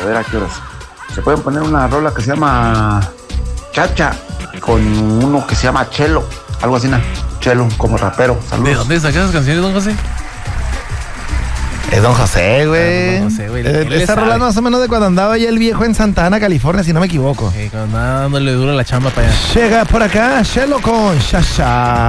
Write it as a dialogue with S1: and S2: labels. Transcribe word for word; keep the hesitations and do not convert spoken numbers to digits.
S1: a ver a qué horas. Se pueden poner una rola que se llama Chacha con uno que se llama Chelo, algo así, ¿no? Chelo, como rapero. Saludos.
S2: ¿De dónde sacas esas canciones, don José?
S3: Es don José, güey.
S2: Ah, don José, güey.
S3: Eh,
S2: Él le
S3: esa rola
S2: sabe.
S3: más o menos de cuando andaba ya el viejo en Santa Ana, California, si no me equivoco.
S2: Eh, cuando andaba dándole duro la chamba para allá.
S3: Llega por acá, Chelo con Chacha.